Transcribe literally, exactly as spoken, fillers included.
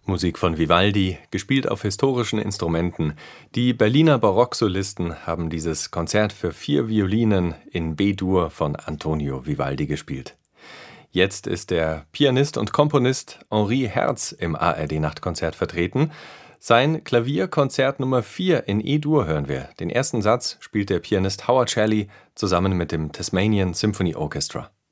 Musik von Vivaldi, gespielt auf historischen Instrumenten. Die Berliner Barocksolisten haben dieses Konzert für vier Violinen in B-Dur von Antonio Vivaldi gespielt. Jetzt ist der Pianist und Komponist Henri Herz im A R D-Nachtkonzert vertreten. Sein Klavierkonzert Nummer vier in E-Dur hören wir. Den ersten Satz spielt der Pianist Howard Shelley zusammen mit dem Tasmanian Symphony Orchestra.